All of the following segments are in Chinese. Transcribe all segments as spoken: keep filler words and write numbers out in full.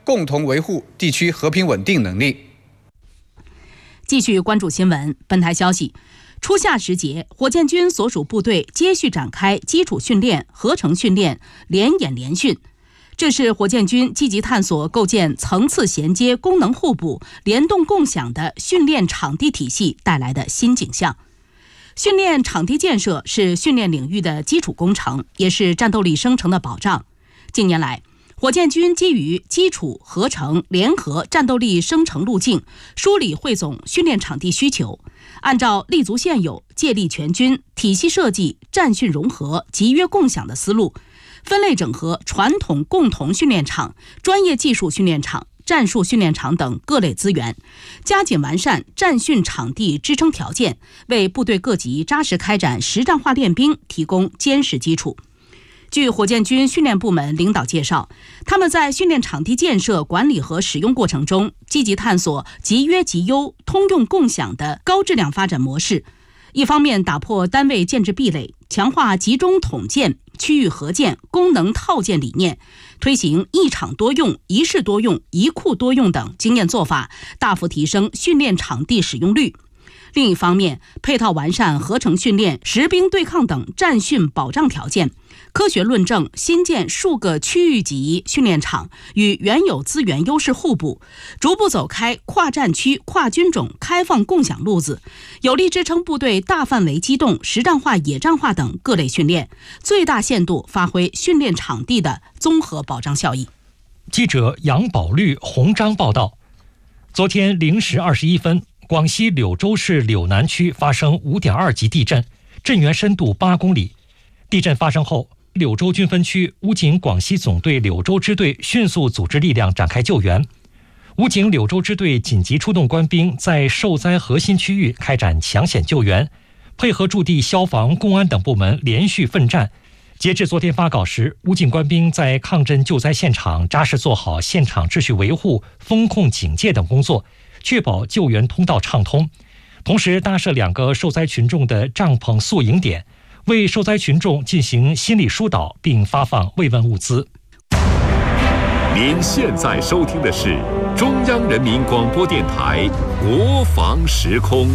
共同维护地区和平稳定能力。 继续关注新闻，本台消息，初夏时节，火箭军所属部队接续展开基础训练、合成训练、联演联训。这是火箭军积极探索构建层次衔接、功能互补、联动共享的训练场地体系带来的新景象。训练场地建设是训练领域的基础工程，也是战斗力生成的保障。近年来，火箭军基于基础、合成、联合战斗力生成路径，梳理汇总训练场地需求，按照立足现有、借力全军、体系设计、战训融合、集约共享的思路，分类整合传统共同训练场、专业技术训练场、战术训练场等各类资源，加紧完善战训场地支撑条件，为部队各级扎实开展实战化练兵提供坚实基础。据火箭军训练部门领导介绍，他们在训练场地建设、管理和使用过程中，积极探索集约集优、通用共享的高质量发展模式。一方面打破单位建制壁垒，强化集中统建、区域合建、功能套建理念，推行一场多用、一室多用、一库多用等经验做法，大幅提升训练场地使用率。另一方面，配套完善合成训练、实兵对抗等战训保障条件，科学论证新建数个区域级训练场，与原有资源优势互补，逐步走开跨战区、跨军种开放共享路子，有力支撑部队大范围机动、实战化、野战化等各类训练，最大限度发挥训练场地的综合保障效益。 记者杨宝绿、洪章报道，昨天零时二十一分，广西柳州市柳南区发生 五点二 级地震，震源深度八公里。地震发生后，柳州军分区武警广西总队柳州支队迅速组织力量展开救援。武警柳州支队紧急出动官兵在受灾核心区域开展抢险救援，配合驻地消防、公安等部门连续奋战。截至昨天发稿时，武警官兵在抗震救灾现场扎实做好现场秩序维护、风控警戒等工作，确保救援通道畅通。同时搭设两个受灾群众的帐篷宿营点，为受灾群众进行心理疏导，并发放慰问物资。 您现在收听的是中央人民广播电台国防时空。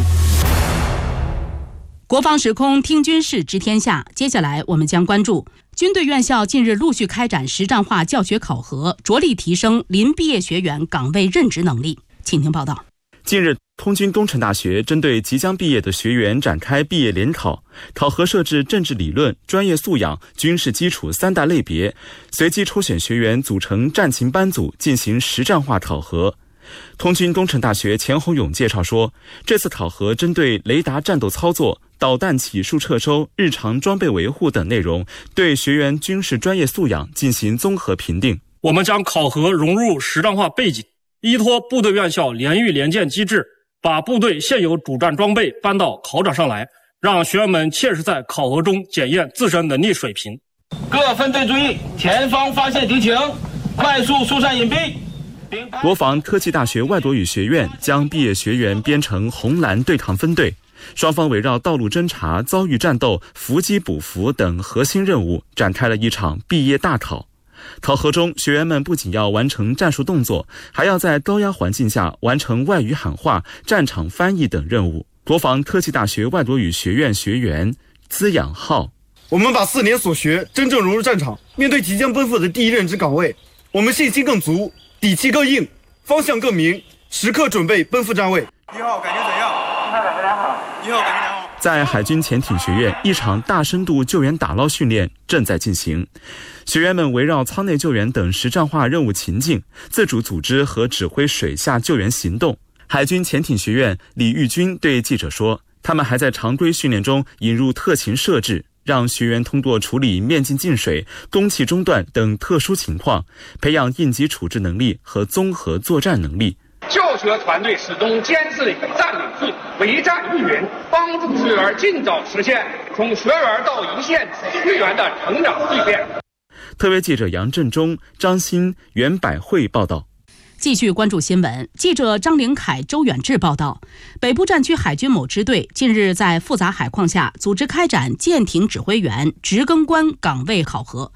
国防时空听军事知天下，接下来我们将关注军队院校近日陆续开展实战化教学考核，着力提升临毕业学员岗位任职能力。请听报道。 近日，通军工程大学针对即将毕业的学员展开毕业联考，考核设置政治理论、专业素养、军事基础三大类别，随机抽选学员组成战情班组进行实战化考核。通军工程大学钱洪勇介绍说，这次考核针对雷达战斗操作、导弹起数撤收、日常装备维护等内容，对学员军事专业素养进行综合评定。 我们将考核融入实战化背景，依托部队院校联育联建机制，把部队现有主战装备搬到考场上来，让学员们切实在考核中检验自身能力水平。 各分队注意，前方发现敌情，快速疏散隐蔽。 国防科技大学外国语学院将毕业学员编成红蓝对抗分队，双方围绕道路侦察、遭遇战斗、伏击补俘等核心任务，展开了一场毕业大考。考核中，学员们不仅要完成战术动作，还要在高压环境下完成外语喊话、战场翻译等任务。国防科技大学外国语学院学员资养浩： 我们把四年所学真正融入战场，面对即将奔赴的第一任职岗位，我们信心更足，底气更硬，方向更明，时刻准备奔赴站位。 一号感觉怎样？一号感觉良好。一号感觉良好。 在海军潜艇学院，一场大深度救援打捞训练正在进行。学员们围绕舱内救援等实战化任务情境，自主组织和指挥水下救援行动。海军潜艇学院李玉军对记者说，他们还在常规训练中引入特勤设置，让学员通过处理面镜进水、供气中断等特殊情况，培养应急处置能力和综合作战能力。 教学团队始终坚持战领制、围战育人，帮助学员尽早实现从学员到一线学员的成长蜕变。 特约记者杨振中、张鑫、袁百惠报道。 继续关注新闻，记者张凌凯、周远志报道，北部战区海军某支队近日在复杂海况下组织开展舰艇指挥员、值更官岗位考核。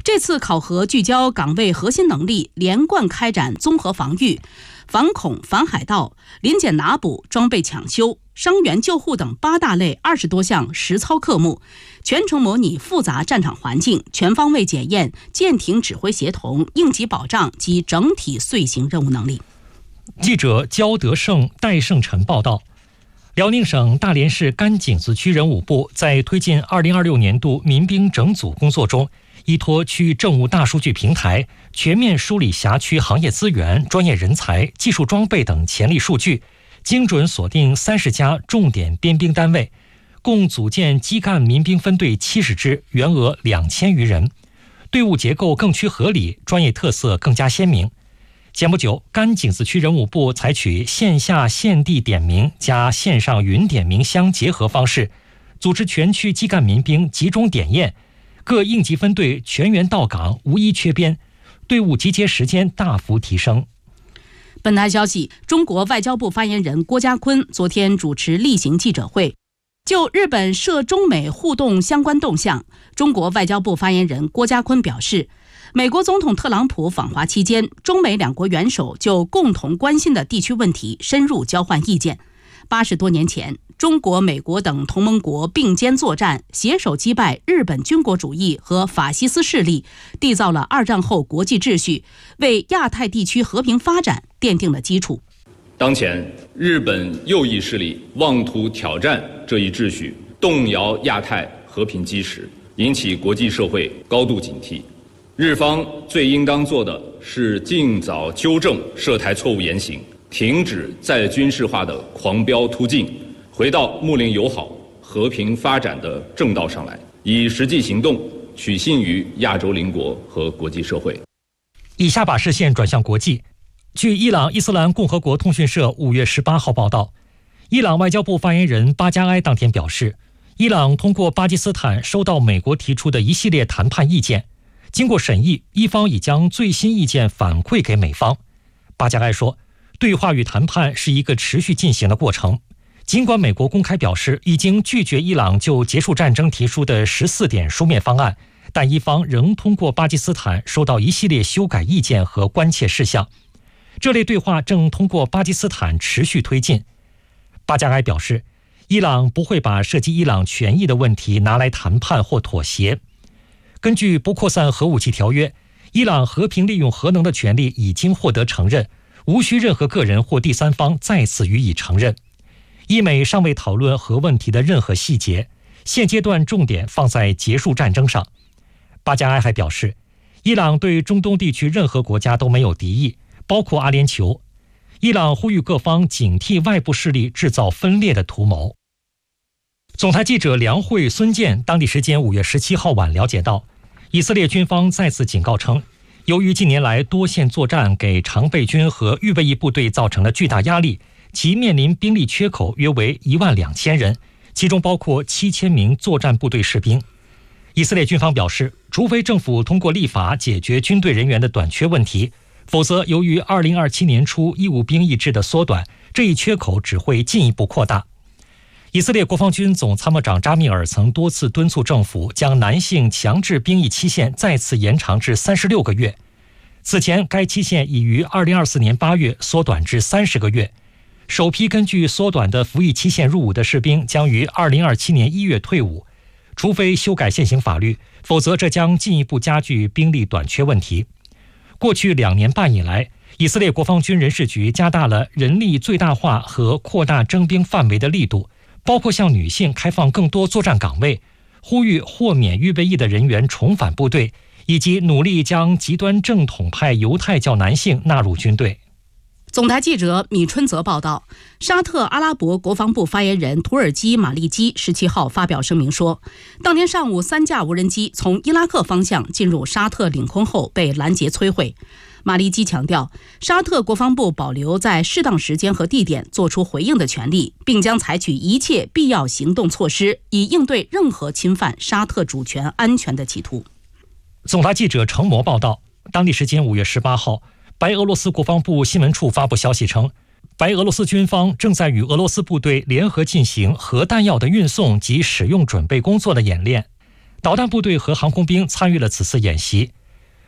这次考核聚焦岗位核心能力，连贯开展综合防御、反恐、反海盗、临检拿捕、装备抢修、伤员救护等八大类二十多项实操科目，全程模拟复杂战场环境，全方位检验舰艇指挥协同、应急保障及整体遂行任务能力。 记者焦德胜、戴胜臣报道。辽宁省大连市甘井子区人武部在推进二零二六年度民兵整组工作中，依托区域政务大数据平台，全面梳理辖区行业资源、专业人才、技术装备等潜力数据，精准锁定三十家重点编兵单位，共组建基干民兵分队七十支，员额两千余人，队伍结构更趋合理，专业特色更加鲜明。前不久，甘井子区人武部采取线下现地点名加线上云点名相结合方式，组织全区基干民兵集中点验，各应急分队全员到岗，无一缺编，队伍集结时间大幅提升。 本台消息，中国外交部发言人郭家坤昨天主持例行记者会，就日本涉中美互动相关动向，中国外交部发言人郭家坤表示，美国总统特朗普访华期间，中美两国元首就共同关心的地区问题深入交换意见。八十多年前，中国、美国等同盟国并肩作战，携手击败日本军国主义和法西斯势力，缔造了二战后国际秩序，为亚太地区和平发展奠定了基础。 当前，日本右翼势力妄图挑战这一秩序，动摇亚太和平基石，引起国际社会高度警惕。日方最应当做的是尽早纠正涉台错误言行，停止再军事化的狂飙突进，回到睦邻友好、和平发展的正道上来，以实际行动取信于亚洲邻国和国际社会。 以下把视线转向国际。据伊朗伊斯兰共和国通讯社五月十八号报道，伊朗外交部发言人巴加埃当天表示，伊朗通过巴基斯坦收到美国提出的一系列谈判意见，经过审议，伊方已将最新意见反馈给美方。巴加埃说，对话与谈判是一个持续进行的过程。尽管美国公开表示已经拒绝伊朗就结束战争提出的十四点书面方案，但伊方仍通过巴基斯坦收到一系列修改意见和关切事项。这类对话正通过巴基斯坦持续推进。巴加埃表示，伊朗不会把涉及伊朗权益的问题拿来谈判或妥协。根据不扩散核武器条约，伊朗和平利用核能的权利已经获得承认，无需任何个人或第三方再次予以承认。伊美尚未讨论核问题的任何细节，现阶段重点放在结束战争上。巴加埃还表示，伊朗对中东地区任何国家都没有敌意，包括阿联酋。伊朗呼吁各方警惕外部势力制造分裂的图谋。总台记者梁慧、孙健当地时间五月十七号晚了解到，以色列军方再次警告称，由于近年来多线作战给常备军和预备役部队造成了巨大压力，其面临兵力缺口约为一万两千人，其中包括七千名作战部队士兵。以色列军方表示，除非政府通过立法解决军队人员的短缺问题，否则由于二零二七年初义务兵役制的缩短，这一缺口只会进一步扩大。以色列国防军总参谋长扎米尔曾多次敦促政府将男性强制兵役期限再次延长至三十六个月。此前，该期限已于二零二四年八月缩短至三十个月。首批根据缩短的服役期限入伍的士兵将于二零二七年一月退伍。除非修改现行法律，否则这将进一步加剧兵力短缺问题。过去两年半以来，以色列国防军人事局加大了人力最大化和扩大征兵范围的力度，包括向女性开放更多作战岗位，呼吁豁免预备役的人员重返部队，以及努力将极端正统派犹太教男性纳入军队。 总台记者米春泽报道，沙特阿拉伯国防部发言人图尔基马利基十七号发表声明说，当天上午三架无人机从伊拉克方向进入沙特领空后被拦截摧毁。马利基强调，沙特国防部保留在适当时间和地点做出回应的权利，并将采取一切必要行动措施，以应对任何侵犯沙特主权安全的企图。 总台记者程模报道，当地时间五月十八号，白俄罗斯国防部新闻处发布消息称，白俄罗斯军方正在与俄罗斯部队联合进行核弹药的运送及使用准备工作的演练。导弹部队和航空兵参与了此次演习，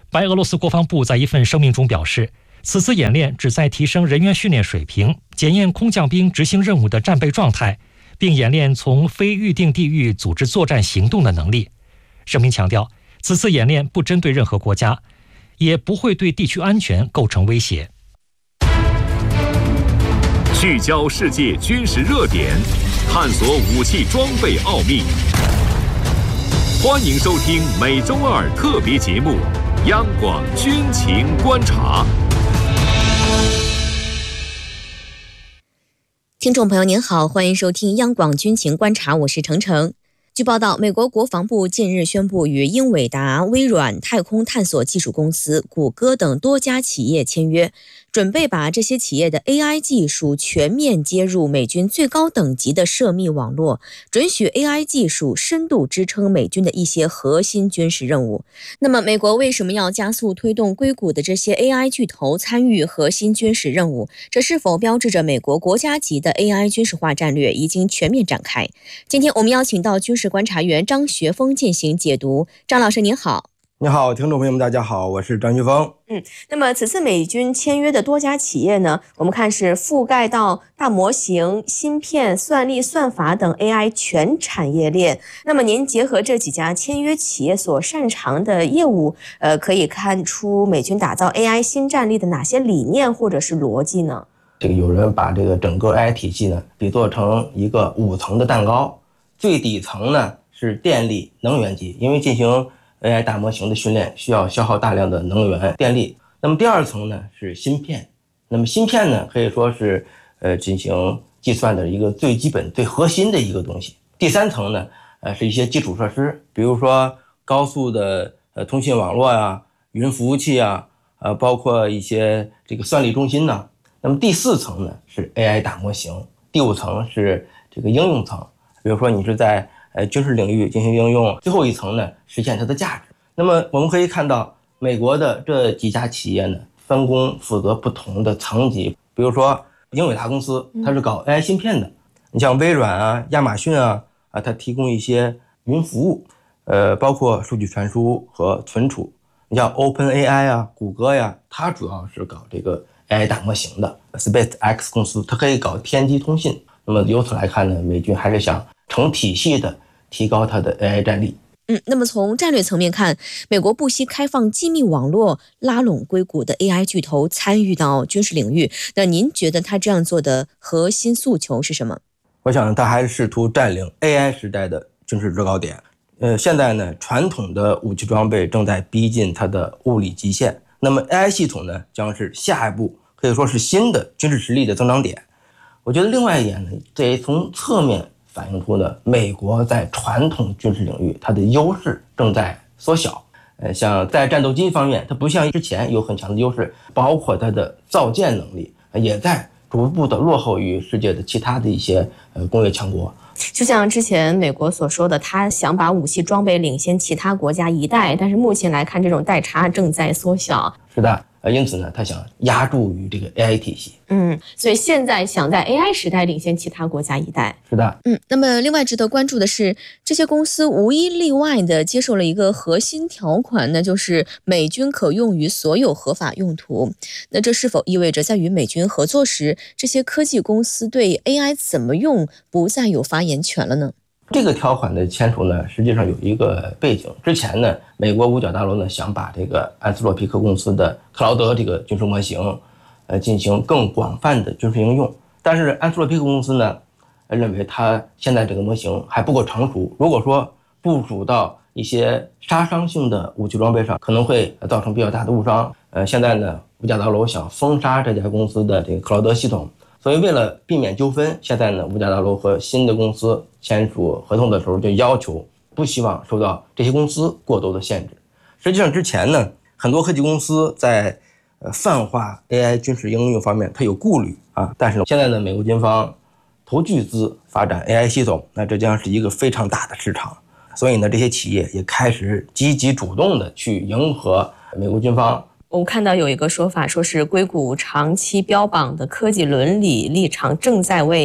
白俄罗斯国防部在一份声明中表示，此次演练旨在提升人员训练水平，检验空降兵执行任务的战备状态，并演练从非预定地域组织作战行动的能力。声明强调，此次演练不针对任何国家，也不会对地区安全构成威胁。 聚焦世界军事热点，探索武器装备奥秘。欢迎收听每周二特别节目《央广军情观察》。 听众朋友您好，欢迎收听央广军情观察，我是程程。据报道，美国国防部近日宣布与英伟达、微软、太空探索技术公司、谷歌等多家企业签约，准备把这些企业的 A I 技术全面接入美军最高等级的涉密网络，准许 A I 技术深度支撑美军的一些核心军事任务。那么，美国为什么要加速推动硅谷的这些 A I 巨头参与核心军事任务？这是否标志着美国国家级的 A I 军事化战略已经全面展开？今天我们邀请到军事观察员张学峰进行解读。张老师您好。 你好，听众朋友们大家好，我是张学峰。 嗯，那么此次美军签约的多家企业呢，我们看是覆盖到大模型、芯片、算力、算法等 A I 全产业链。那么您结合这几家签约企业所擅长的业务，呃，可以看出美军打造 A I 新战力的哪些理念或者是逻辑呢？ 这个有人把这个整个 A I 体系呢比作成一个五层的蛋糕，最底层呢是电力能源级，因为进行 A I 大模型的训练需要消耗大量的能源电力。那么第二层呢是芯片，那么芯片呢可以说是呃进行计算的一个最基本最核心的一个东西。第三层呢呃是一些基础设施，比如说高速的呃通信网络呀、云服务器啊，呃包括一些这个算力中心呢。那么第四层呢是 A I 大模型，第五层是这个应用层，比如说你是在呃，军事领域进行应用，最后一层呢，实现它的价值。那么我们可以看到，美国的这几家企业呢，分工负责不同的层级。比如说英伟达公司，它是搞 A I 芯片的，你像微软啊、亚马逊啊，啊，它提供一些云服务，呃，包括数据传输和存储。你像 OpenAI 啊、谷歌呀，它主要是搞这个 A I 大模型的。SpaceX 公司，它可以搞天基通信。那么由此来看呢，美军还是想成体系的提高它的 A I 战力。 嗯，那么从战略层面看，美国不惜开放机密网络，拉拢硅谷的 A I 巨头参与到军事领域。那您觉得他这样做的核心诉求是什么？ 我想他还是试图占领 A I 时代的军事制高点。呃，现在呢，传统的武器装备正在逼近它的物理极限，那么 A I 系统呢，将是下一步可以说是新的军事实力的增长点。我觉得另外一点呢，这也从侧面反映出呢，美国在传统军事领域它的优势正在缩小。呃，像在战斗机方面，它不像之前有很强的优势，包括它的造舰能力也在逐步的落后于世界的其他的一些呃工业强国。 就像之前美国所说的，他想把武器装备领先其他国家一代，但是目前来看，这种代差正在缩小。 是的。呃，因此呢，他想压注于这个 A I 体系。 嗯，所以现在想在 A I 时代领先其他国家一代。 是的。 嗯，那么另外值得关注的是，这些公司无一例外的接受了一个核心条款，那就是美军可用于所有合法用途。那这是否意味着在与美军合作时，这些科技公司对 A I 怎么用不再有发言权了呢？ 这个条款的签署呢，实际上有一个背景。之前呢，美国五角大楼呢想把这个安斯洛皮克公司的克劳德这个军事模型，呃，进行更广泛的军事应用。但是安斯洛皮克公司呢，认为它现在这个模型还不够成熟。如果说部署到一些杀伤性的武器装备上，可能会造成比较大的误伤。呃，现在呢，五角大楼想封杀这家公司的这个克劳德系统。所以为了避免纠纷，现在呢，五角大楼和新的公司签署合同的时候就要求不希望受到这些公司过多的限制。实际上之前呢，很多科技公司在呃泛化 A I 军事应用方面它有顾虑啊，但是现在呢，美国军方投巨资发展 A I 系统，那这将是一个非常大的市场。所以呢，这些企业也开始积极主动的去迎合美国军方。 我们看到有一个说法，说是硅谷长期标榜的科技伦理立场正在为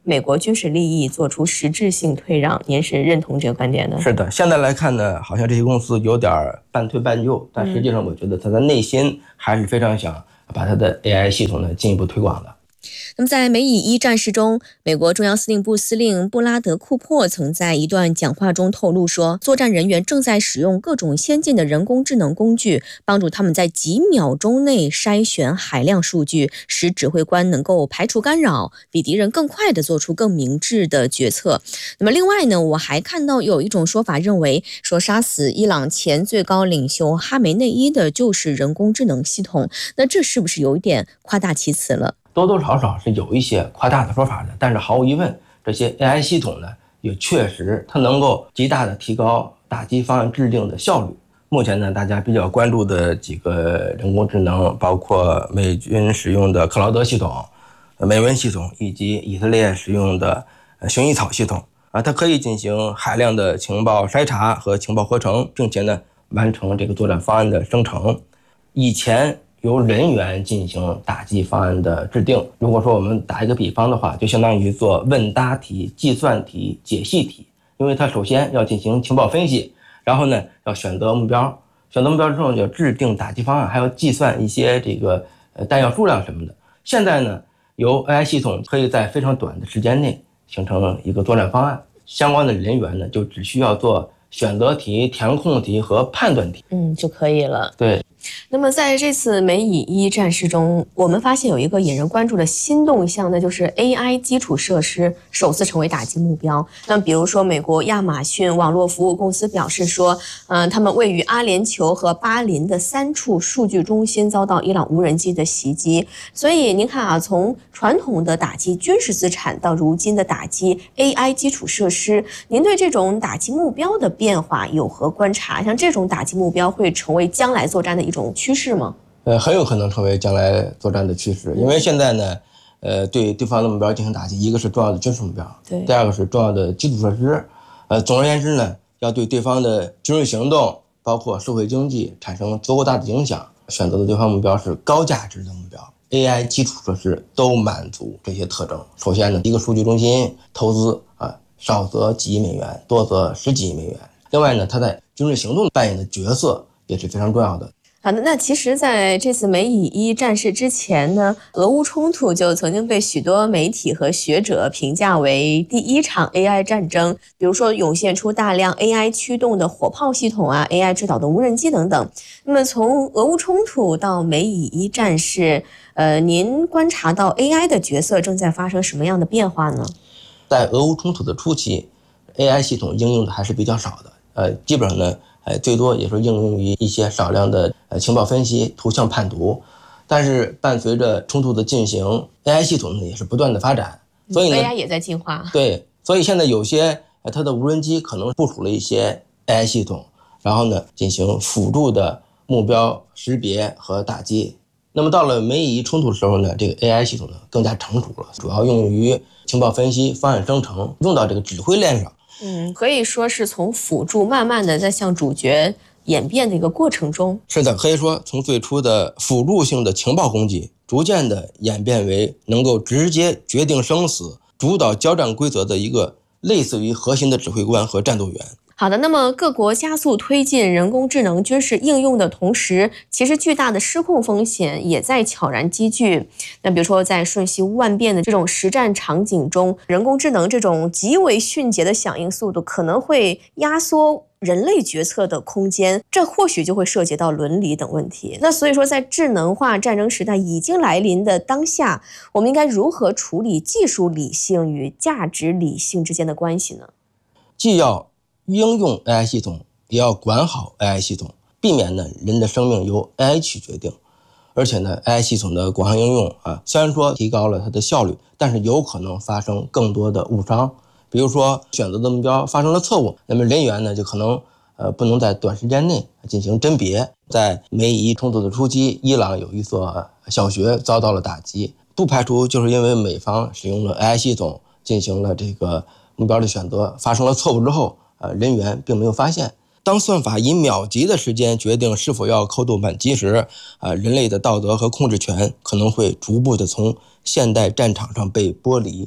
美国军事利益做出实质性退让。您是认同这个观点的？ 是的，现在来看呢，好像这些公司有点半推半就，但实际上我觉得他的内心还是非常想把他的 A I 系统呢进一步推广的。 那么在美以一战事中，美国中央司令部司令布拉德库珀曾在一段讲话中透露说，作战人员正在使用各种先进的人工智能工具，帮助他们在几秒钟内筛选海量数据，使指挥官能够排除干扰，比敌人更快地做出更明智的决策。那么另外呢，我还看到有一种说法认为，说杀死伊朗前最高领袖哈梅内伊的就是人工智能系统，那这是不是有一点夸大其词了？ 多多少少是有一些夸大的说法的，但是毫无疑问，这些 A I 系统呢，也确实它能够极大的提高打击方案制定的效率。目前呢，大家比较关注的几个人工智能，包括美军使用的克劳德系统、美文系统，以及以色列使用的薰衣草系统啊，它可以进行海量的情报筛查和情报合成，并且呢，完成这个作战方案的生成。以前由人员进行打击方案的制定。如果说我们打一个比方的话，就相当于做问答题、计算题、解析题，因为它首先要进行情报分析，然后呢要选择目标，选择目标之后要制定打击方案，还要计算一些这个呃弹药数量什么的。现在呢，由 A I 系统可以在非常短的时间内形成一个作战方案，相关的人员呢就只需要做选择题、填空题和判断题， 嗯，就可以了。 对。 那么在这次美以一战事中，我们发现有一个引人关注的新动向，那就是 A I 基础设施首次成为打击目标。那比如说，美国亚马逊网络服务公司表示说，嗯、呃，他们位于阿联酋和巴林的三处数据中心遭到伊朗无人机的袭击。所以您看啊，从传统的打击军事资产到如今的打击 A I 基础设施，您对这种打击目标的变化有何观察？像这种打击目标会成为将来作战的一种种趋势吗？ 呃，很有可能成为将来作战的趋势，因为现在呢，呃，对对方的目标进行打击，一个是重要的军事目标， 对， 第二个是重要的基础设施，呃，总而言之呢，要对对方的军事行动，包括社会经济产生足够大的影响，选择的对方目标是高价值的目标。A I 基础设施都满足这些特征。首先呢，一个数据中心投资啊，少则几亿美元，多则十几亿美元。另外呢，它在军事行动扮演的角色也是非常重要的。 好的，那其实在这次美以一战事之前呢，俄乌冲突就曾经被许多媒体和学者评价为第一场 A I 战争，比如说涌现出大量 A I 驱动的火炮系统啊 ，A I 制导的无人机等等。那么从俄乌冲突到美以一战事，呃，您观察到 A I 的角色正在发生什么样的变化呢？ 在俄乌冲突的初期 ，A I 系统应用的还是比较少的，呃，基本上呢。呃，最多也是应用于一些少量的呃情报分析、图像判读，但是伴随着冲突的进行 ，A I 系统呢也是不断的发展，所以呢 ，A I 也在进化。 对，所以现在有些呃它的无人机可能部署了一些 A I 系统，然后呢进行辅助的目标识别和打击。那么到了美以一冲突的时候呢，这个 A I 系统呢更加成熟了，主要用于情报分析、方案生成，用到这个指挥链上。 嗯，可以说是从辅助慢慢的在向主角演变的一个过程中。 是的，可以说从最初的辅助性的情报攻击，逐渐的演变为能够直接决定生死、主导交战规则的一个类似于核心的指挥官和战斗员。 好的，那么各国加速推进人工智能军事应用的同时，其实巨大的失控风险也在悄然积聚。那比如说，在瞬息万变的这种实战场景中，人工智能这种极为迅捷的响应速度，可能会压缩人类决策的空间，这或许就会涉及到伦理等问题。那所以说，在智能化战争时代已经来临的当下，我们应该如何处理技术理性与价值理性之间的关系呢？ 既要应用 A I 系统，也要管好 A I 系统，避免呢人的生命由 A I 去决定。而且呢 ，A I 系统的广泛应用啊，虽然说提高了它的效率，但是有可能发生更多的误伤。比如说选择的目标发生了错误，那么人员呢就可能呃不能在短时间内进行甄别。在美以冲突的初期，伊朗有一所小学遭到了打击，不排除就是因为美方使用了 A I 系统进行了这个目标的选择，发生了错误之后。呃，人员并没有发现。当算法以秒级的时间决定是否要扣动扳机时，呃，人类的道德和控制权可能会逐步的从现代战场上被剥离。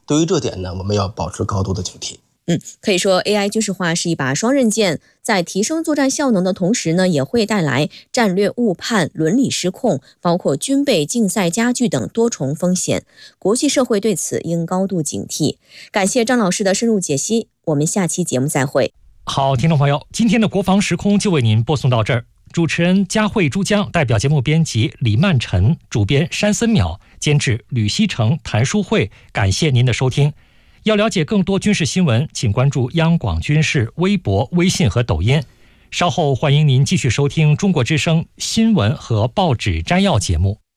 对于这点呢，我们要保持高度的警惕。 嗯，可以说 A I 军事化是一把双刃剑，在提升作战效能的同时呢，也会带来战略误判、伦理失控，包括军备竞赛加剧等多重风险。国际社会对此应高度警惕。感谢张老师的深入解析，我们下期节目再会。 好，听众朋友，今天的国防时空就为您播送到这儿。主持人佳慧珠江，代表节目编辑李曼晨，主编山森淼，监制吕希成、谭淑慧，感谢您的收听。要了解更多军事新闻，请关注央广军事微博、微信和抖音。稍后欢迎您继续收听中国之声新闻和报纸摘要节目。